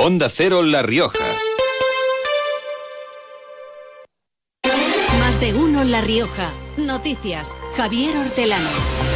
Onda Cero La Rioja. Más de uno La Rioja. Noticias. Javier Hortelano.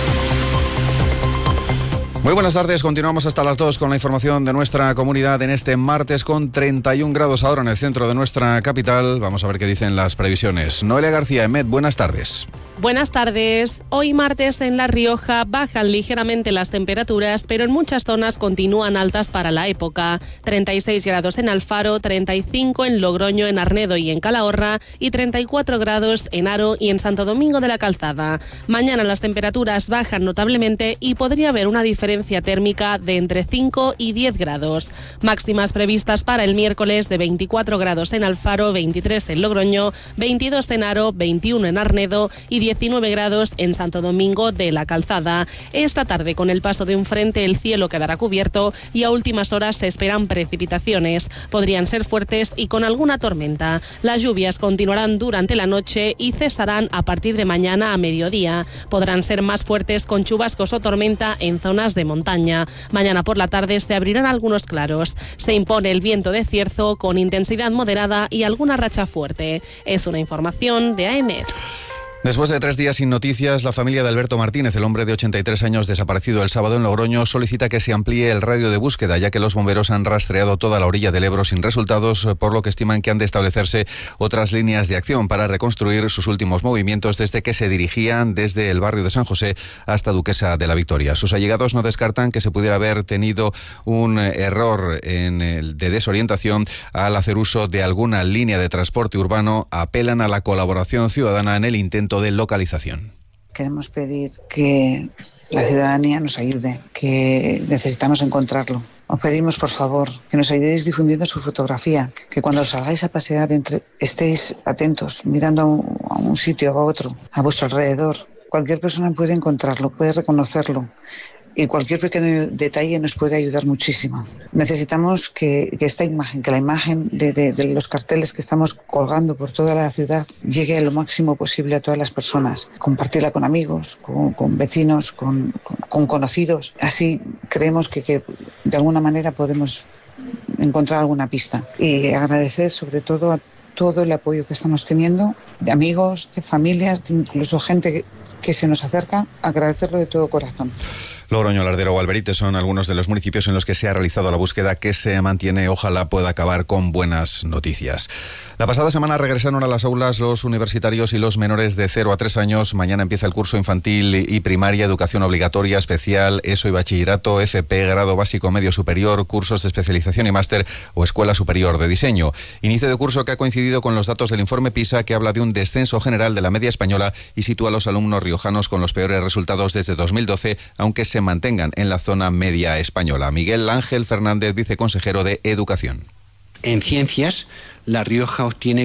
Muy buenas tardes, continuamos hasta las 2 con la información de nuestra comunidad en este martes con 31 grados ahora en el centro de nuestra capital. Vamos a ver qué dicen las previsiones. Noelia García, EMET, buenas tardes. Buenas tardes. Hoy martes en La Rioja bajan ligeramente las temperaturas, pero en muchas zonas continúan altas para la época. 36 grados en Alfaro, 35 en Logroño, en Arnedo y en Calahorra y 34 grados en Haro y en Santo Domingo de la Calzada. Mañana las temperaturas bajan notablemente y podría haber una diferencia térmica de entre 5 y 10 grados. Máximas previstas para el miércoles de 24 grados en Alfaro, 23 en Logroño, 22 en Haro, 21 en Arnedo y 19 grados en Santo Domingo de la Calzada. Esta tarde, con el paso de un frente, el cielo quedará cubierto y a últimas horas se esperan precipitaciones. Podrían ser fuertes y con alguna tormenta. Las lluvias continuarán durante la noche y cesarán a partir de mañana a mediodía. Podrán ser más fuertes con chubascos o tormenta en zonas de montaña. Mañana por la tarde se abrirán algunos claros. Se impone el viento de cierzo con intensidad moderada y alguna racha fuerte. Es una información de AEMET. Después de 3 días sin noticias, la familia de Alberto Martínez, el hombre de 83 años desaparecido el sábado en Logroño, solicita que se amplíe el radio de búsqueda, ya que los bomberos han rastreado toda la orilla del Ebro sin resultados, por lo que estiman que han de establecerse otras líneas de acción para reconstruir sus últimos movimientos desde que se dirigían desde el barrio de San José hasta Duquesa de la Victoria. Sus allegados no descartan que se pudiera haber tenido un error de desorientación al hacer uso de alguna línea de transporte urbano. Apelan a la colaboración ciudadana en el intento de localización. Queremos pedir que la ciudadanía nos ayude, que necesitamos encontrarlo. Os pedimos, por favor, que nos ayudéis difundiendo su fotografía, que cuando salgáis a pasear estéis atentos, mirando a un sitio o a otro, a vuestro alrededor. Cualquier persona puede encontrarlo, puede reconocerlo. Y cualquier pequeño detalle nos puede ayudar muchísimo. Necesitamos que esta imagen, que la imagen de los carteles que estamos colgando por toda la ciudad llegue lo máximo posible a todas las personas. Compartirla con amigos, con vecinos, con conocidos. Así creemos que de alguna manera podemos encontrar alguna pista. Y agradecer sobre todo a todo el apoyo que estamos teniendo, de amigos, de familias, de incluso gente que se nos acerca, agradecerlo de todo corazón. Logroño, Lardero o Alberite son algunos de los municipios en los que se ha realizado la búsqueda, que se mantiene. Ojalá pueda acabar con buenas noticias. La pasada semana regresaron a las aulas los universitarios y los menores de 0 a 3 años. Mañana empieza el curso infantil y primaria, educación obligatoria, especial, ESO y bachillerato, FP, grado básico medio superior, cursos de especialización y máster o escuela superior de diseño. Inicio de curso que ha coincidido con los datos del informe PISA, que habla de un descenso general de la media española y sitúa a los alumnos riojanos con los peores resultados desde 2012, aunque se mantengan en la zona media española. Miguel Ángel Fernández, viceconsejero de Educación. En ciencias, La Rioja obtiene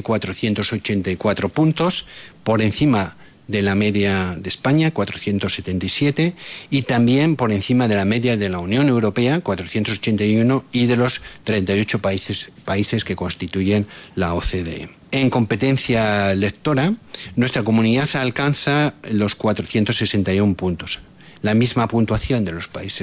484 puntos, por encima de la media de España, 477, y también por encima de la media de la Unión Europea, 481, y de los 38 países que constituyen la OCDE. En competencia lectora, nuestra comunidad alcanza los 461 puntos, la misma puntuación de los Países